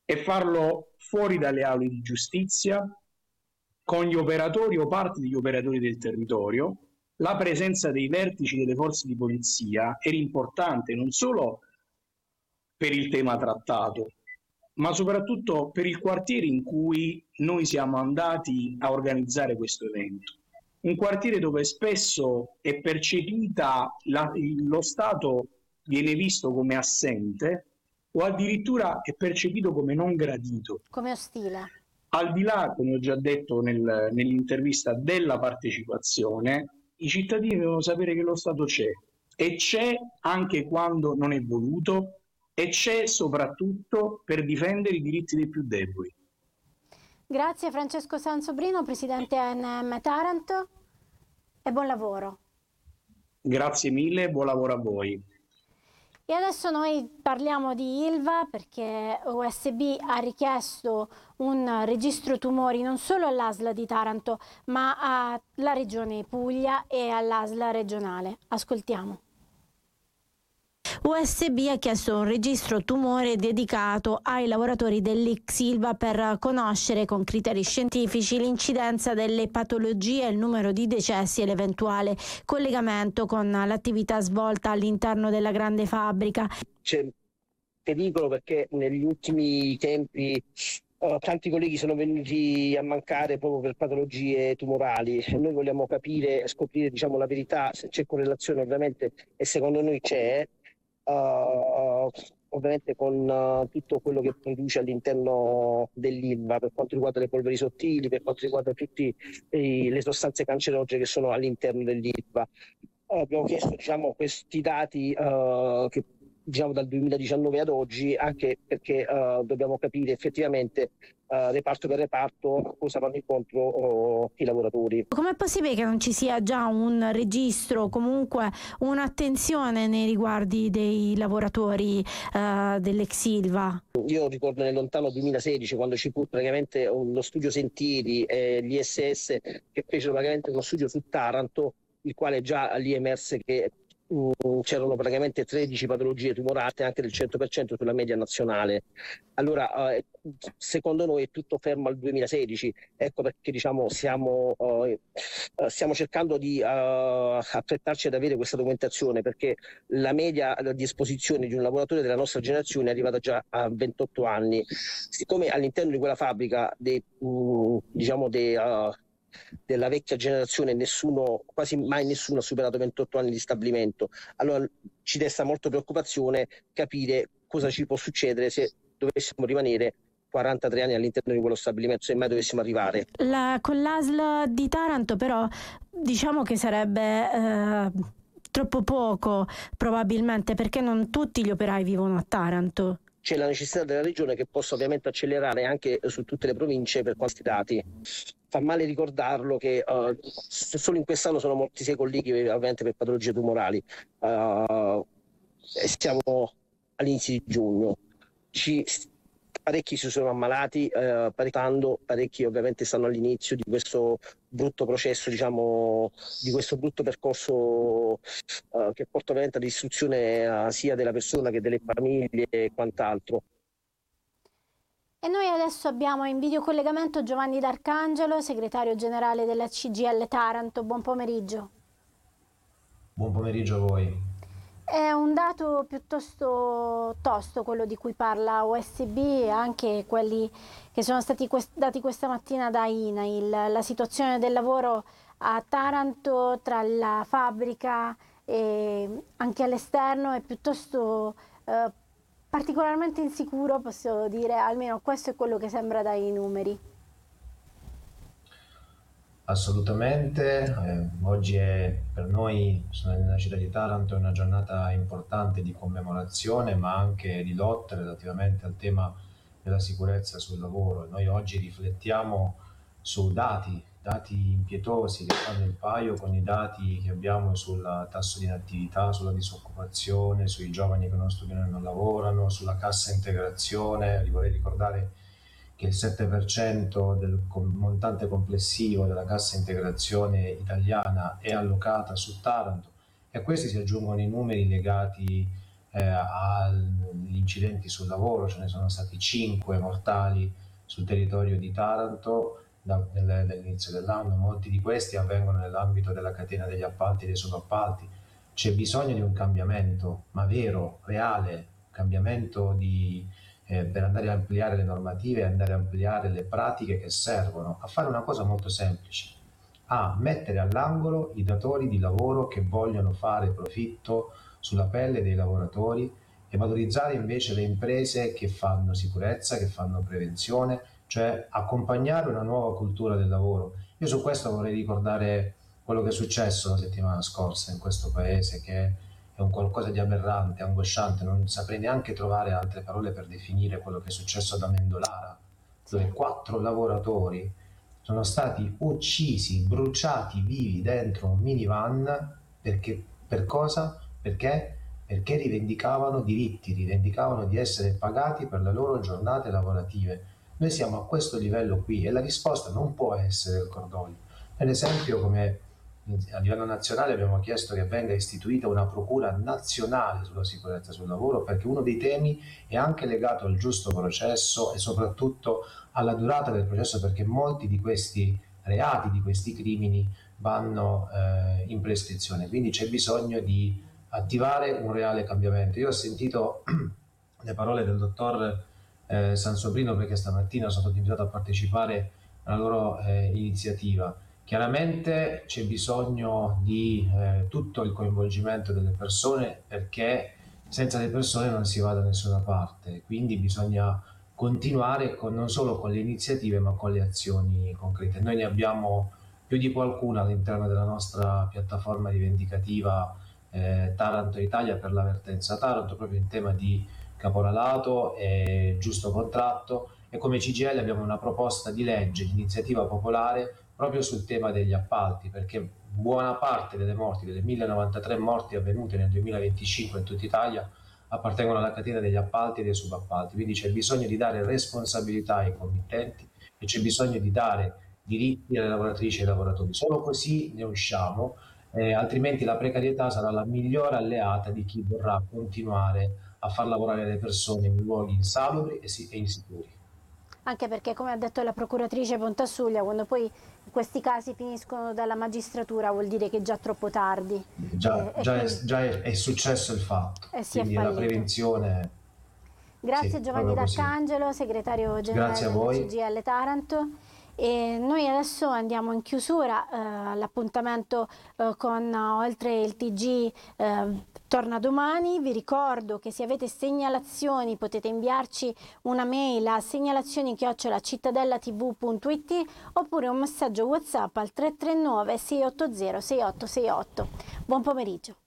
e farlo fuori dalle aule di giustizia, con gli operatori o parti degli operatori del territorio. La presenza dei vertici delle forze di polizia era importante non solo per il tema trattato, ma soprattutto per il quartiere in cui noi siamo andati a organizzare questo evento. Un quartiere dove spesso è percepita lo Stato viene visto come assente o addirittura è percepito come non gradito. Come ostile. Al di là, come ho già detto nell'intervista, della partecipazione, i cittadini devono sapere che lo Stato c'è e c'è anche quando non è voluto e c'è soprattutto per difendere i diritti dei più deboli. Grazie Francesco Sansobrino, Presidente ANM Taranto, e buon lavoro. Grazie mille e buon lavoro a voi. E adesso noi parliamo di Ilva perché USB ha richiesto un registro tumori non solo all'ASL di Taranto ma alla Regione Puglia e all'ASL regionale. Ascoltiamo. USB ha chiesto un registro tumore dedicato ai lavoratori dell'X Ilva per conoscere con criteri scientifici l'incidenza delle patologie, il numero di decessi e l'eventuale collegamento con l'attività svolta all'interno della grande fabbrica. C'è pericolo perché negli ultimi tempi tanti colleghi sono venuti a mancare proprio per patologie tumorali. Noi vogliamo capire, scoprire la verità, se c'è correlazione ovviamente, e secondo noi c'è. Ovviamente con tutto quello che produce all'interno dell'Ilva per quanto riguarda le polveri sottili, per quanto riguarda tutte le sostanze cancerogene che sono all'interno dell'Ilva. Abbiamo chiesto questi dati che dal 2019 ad oggi, anche perché dobbiamo capire effettivamente reparto per reparto cosa vanno incontro i lavoratori. Com'è possibile che non ci sia già un registro, comunque un'attenzione nei riguardi dei lavoratori dell'Ex Ilva? Io ricordo nel lontano 2016 quando ci fu praticamente lo studio Sentieri e l'ISS che fecero praticamente uno studio su Taranto, il quale già lì emerse che c'erano praticamente 13 patologie tumorate, anche del 100% sulla media nazionale. Allora, secondo noi è tutto fermo al 2016, ecco perché stiamo cercando di affrettarci ad avere questa documentazione, perché la media di esposizione di un lavoratore della nostra generazione è arrivata già a 28 anni. Siccome all'interno di quella fabbrica della vecchia generazione quasi mai nessuno ha superato 28 anni di stabilimento, allora ci desta molto preoccupazione capire cosa ci può succedere se dovessimo rimanere 43 anni all'interno di quello stabilimento, se mai dovessimo arrivare. Con l'ASL di Taranto però diciamo che sarebbe troppo poco probabilmente, perché non tutti gli operai vivono a Taranto. C'è la necessità della regione che possa ovviamente accelerare anche su tutte le province per questi dati. Fa male ricordarlo che solo in quest'anno sono morti 6 colleghi ovviamente per patologie tumorali. Siamo all'inizio di giugno. Parecchi si sono ammalati, parecchi ovviamente stanno all'inizio di questo brutto processo, di questo brutto percorso che porta ovviamente alla distruzione sia della persona che delle famiglie e quant'altro. E noi adesso abbiamo in videocollegamento Giovanni D'Arcangelo, segretario generale della CGIL Taranto. Buon pomeriggio. Buon pomeriggio a voi. È un dato piuttosto tosto quello di cui parla USB, anche quelli che sono stati dati questa mattina da INAIL. La situazione del lavoro a Taranto, tra la fabbrica e anche all'esterno, è piuttosto particolarmente insicuro, posso dire, almeno questo è quello che sembra dai numeri. Assolutamente, oggi per noi, nella città di Taranto, è una giornata importante di commemorazione ma anche di lotta relativamente al tema della sicurezza sul lavoro. Noi oggi riflettiamo su dati impietosi che fanno il paio con i dati che abbiamo sul tasso di inattività, sulla disoccupazione, sui giovani che non studiano e non lavorano, sulla cassa integrazione. Vi vorrei ricordare che il 7% del montante complessivo della cassa integrazione italiana è allocata su Taranto, e a questi si aggiungono i numeri legati agli incidenti sul lavoro. Ce ne sono stati 5 mortali sul territorio di Taranto dall'inizio dell'anno. Molti di questi avvengono nell'ambito della catena degli appalti e dei subappalti. C'è bisogno di un cambiamento, ma vero, reale, cambiamento per andare a ampliare le normative e andare a ampliare le pratiche che servono a fare una cosa molto semplice, a mettere all'angolo i datori di lavoro che vogliono fare profitto sulla pelle dei lavoratori e valorizzare invece le imprese che fanno sicurezza, che fanno prevenzione, cioè accompagnare una nuova cultura del lavoro. Io su questo vorrei ricordare quello che è successo la settimana scorsa in questo paese, che è un qualcosa di aberrante, angosciante, non saprei neanche trovare altre parole per definire quello che è successo ad Amendolara, dove 4 lavoratori sono stati uccisi, bruciati vivi dentro un minivan. Per cosa? Perché rivendicavano diritti, rivendicavano di essere pagati per le loro giornate lavorative. Noi siamo a questo livello qui e la risposta non può essere il cordoglio. Per esempio, come a livello nazionale abbiamo chiesto che venga istituita una procura nazionale sulla sicurezza sul lavoro, perché uno dei temi è anche legato al giusto processo e soprattutto alla durata del processo, perché molti di questi reati, di questi crimini vanno in prescrizione. Quindi c'è bisogno di attivare un reale cambiamento. Io ho sentito le parole del dottor Sansobrino, perché stamattina sono stato invitato a partecipare alla loro iniziativa. Chiaramente c'è bisogno di tutto il coinvolgimento delle persone, perché senza le persone non si va da nessuna parte, quindi bisogna continuare non solo con le iniziative ma con le azioni concrete. Noi ne abbiamo più di qualcuna all'interno della nostra piattaforma rivendicativa Taranto Italia per l'avvertenza Taranto, proprio in tema di caporalato e giusto contratto, e come CGIL abbiamo una proposta di legge di iniziativa popolare proprio sul tema degli appalti, perché buona parte delle morti, delle 1093 morti avvenute nel 2025 in tutta Italia, appartengono alla catena degli appalti e dei subappalti. Quindi c'è bisogno di dare responsabilità ai committenti e c'è bisogno di dare diritti alle lavoratrici e ai lavoratori. Solo così ne usciamo, altrimenti la precarietà sarà la migliore alleata di chi vorrà continuare a far lavorare le persone in luoghi insalubri e insicuri. Anche perché, come ha detto la procuratrice Pontassuglia, quando poi questi casi finiscono dalla magistratura vuol dire che è già troppo tardi. Già è successo il fatto, quindi la prevenzione. Grazie, sì, Giovanni D'Arcangelo, segretario generale del CGIL Taranto. E noi adesso andiamo in chiusura, l'appuntamento con Oltre il TG torna domani. Vi ricordo che se avete segnalazioni potete inviarci una mail a segnalazioni@cittadellatv.it oppure un messaggio WhatsApp al 339 680 6868. Buon pomeriggio.